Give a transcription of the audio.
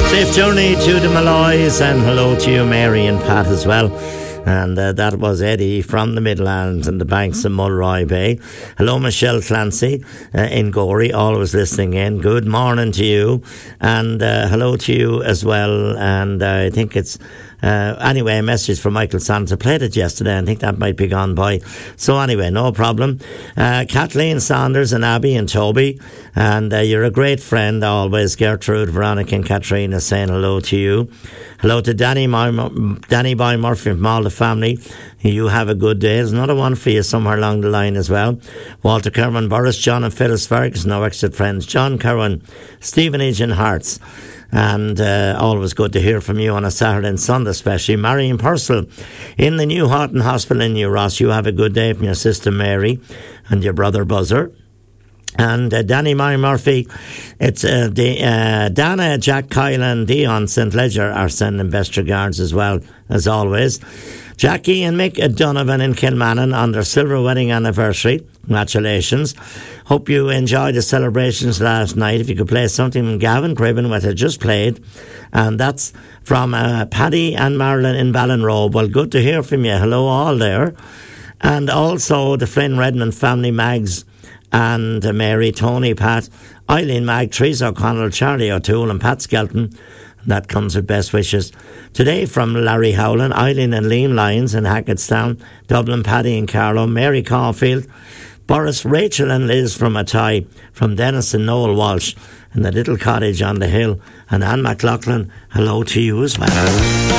Safe journey to the Malloys, and hello to you, Mary and Pat, as well. And that was Eddie from the Midlands and the banks of Mulroy Bay. Hello, Michelle Clancy in Gorey, always listening in. Good morning to you. And hello to you as well. And I think it's... anyway, a message from Michael Sands. I played it yesterday. I think that might be gone by. So anyway, no problem. Kathleen Saunders and Abby and Toby. And you're a great friend always. Gertrude, Veronica and Katrina saying hello to you. Hello to Danny Boy Murphy from all the family. You have a good day. There's another one for you somewhere along the line as well. Walter Kerwin, Boris, John and Phyllis Ferguson, no exit friends. John Kerwin, Stevenage and Hearts. And always good to hear from you on a Saturday and Sunday especially. Marion Purcell in the New Houghton Hospital in New Ross. You have a good day from your sister Mary and your brother Buzzer. And Danny Murphy, it's Dana, Jack Kyle and Dion St. Ledger are sending best regards as well, as always. Jackie and Mick Donovan in Kilmannon on their silver wedding anniversary. Congratulations. Hope you enjoyed the celebrations last night. If you could play something from Gavin Cribben, what I just played. And that's from Paddy and Marilyn in Ballinrobe. Well, good to hear from you. Hello all there. And also the Flynn Redmond family, Mags and Mary, Tony, Pat, Eileen, Mag, Teresa O'Connell, Charlie O'Toole and Pat Skelton. That comes with best wishes. Today from Larry Howland, Eileen and Liam Lyons in Hackettstown, Dublin, Paddy and Carlo, Mary Caulfield, Boris, Rachel and Liz from Athy, from Dennis and Noel Walsh in the little cottage on the hill, and Anne McLaughlin, hello to you as well.